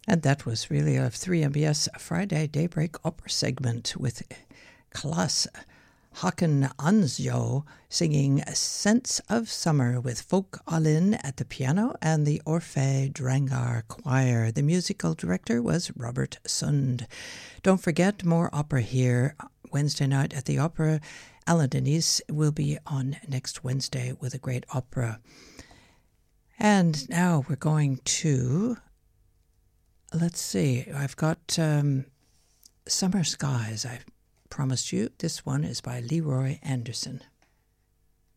And that was really a 3MBS Friday Daybreak opera segment with Klas Håkan Ansjo singing Sense of Summer with Folk Alin at the piano and the Orfei Drangar Choir. The musical director was Robert Sund. Don't forget, more opera here Wednesday night at the Opera. Alan Denise will be on next Wednesday with a great opera. And now we're going to... Let's see, I've got Summer Skies, I promised you. This one is by Leroy Anderson.